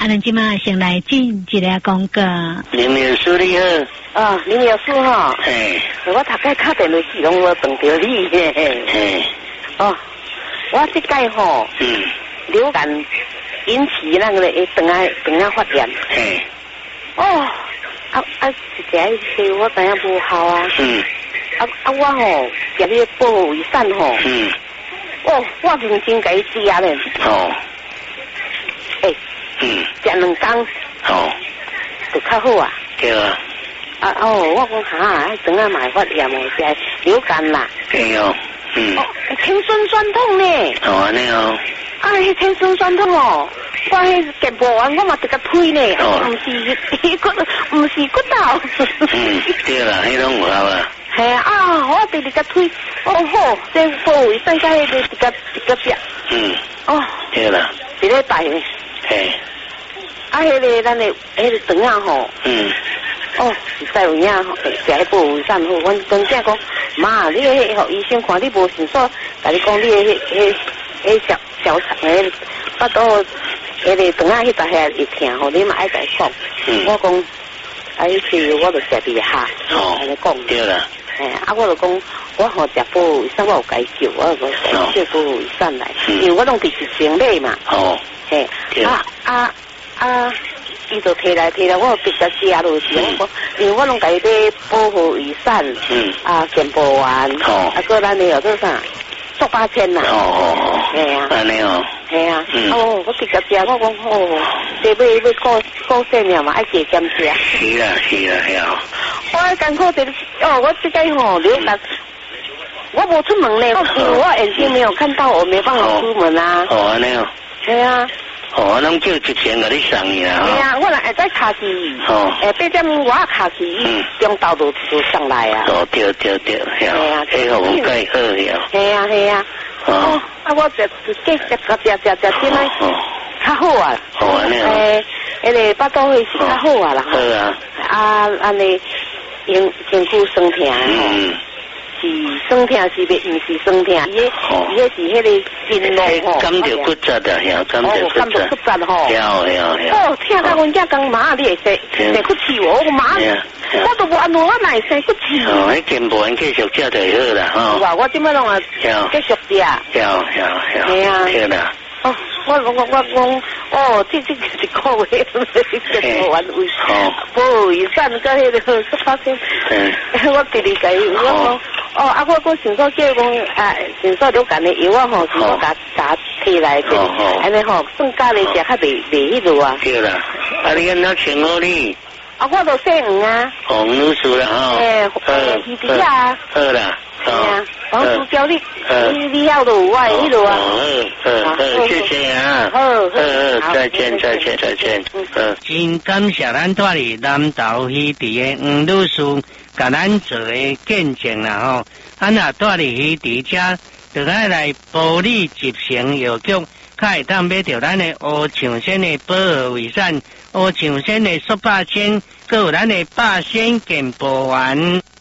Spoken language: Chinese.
咱即马先来进一个广告。 林秘书你好。 哦，林秘书哈。 嘿。 我头摆敲电话去，拢无碰到你。 嘿。 哦，我这届吼。流感引起那个肠仔发炎。 嘿。 哦，一只我知影无效啊。我吼食你保护胃散吼。哦，我认真甲伊食咧。 哦。 食2天。 哦。 就较好啊。 对啊。 我讲哈，肠仔嘛发炎哦，是流感啦。 对哦。 青春酸痛呢。 哦，安尼哦。 迄青春酸痛哦，我迄健步完我嘛直个推呢，唔是骨头。 对啦，迄拢有效啦。 系啊，我直个推，好，这保卫生甲迄个一个壁。对啦。 一礼拜呢。 嘿。 迄个咱的迄个肠仔吼。实在有影吼，食迄保卫散好。阮真正讲，妈，你迄互医生看你无顺所，甲你讲你迄小肠迄巴肚迄个肠仔迄搭遐会疼吼，你嘛爱甲伊讲。我讲，迄次我就食伫下，安尼讲。 对啦。 我就讲，我吼食保卫散，我有解救，我有解救保卫散来，因为我拢伫一前买嘛。嘿。伊就摕来，我直接食落去。我讲，因为我拢甲伊买保护胃散，健步丸，个咱的做啥？做8000啦。系啊。 安尼哦。 系啊。我直接食，我讲这要顾性命嘛，爱加减食。 是啦， 我艰苦的我这个吼流感，我无出门呢，因为我眼睛没有看到，我没办法出门啊。 安尼哦。 系啊。 我拢叫1000甲你送去啦。 系啊，我若会再卡去，8点外卡去，中昼就上来啊。 对，系啊，这个我介好呀。 系啊。我就继续食，现在较好啊。 安尼迄个巴肚会是较好啊啦。 好啊。 安尼身躯酸痛吼。是酸痛是袂，唔是酸痛，伊迄是迄个筋络吼。 感着骨折的，感着骨折吼。听到阮囝讲妈，你会生骨刺哦，我妈，我都无安怎，我哪会生骨刺？ 迄健步丸继续食就好啦， 有啊，我即摆拢继续食。 系啊。对啦。 我讲，这一个月健步丸胃保卫散甲迄个18天，我直直甲伊我讲，我想说叫讲想说流感的药啊吼，是我甲摕来的，安尼吼，算家里食较袂迄落啊。 对啦，你安怎请我哩？ 我都姓黄啊。黄女士啦吼。 鱼皮啊。 好啦。 系啊，黄叔叫你晓得有我迄落啊。 谢谢啊。再见。 真感谢咱带嚟南投鱼池的黄女士，甲咱做嘅见证啦吼。咱也带嚟鱼池遮，就爱来保你集成药局，较会当买到咱的乌象仙的保和胃散、乌象仙的速8千，佮有咱的8仙健步丸。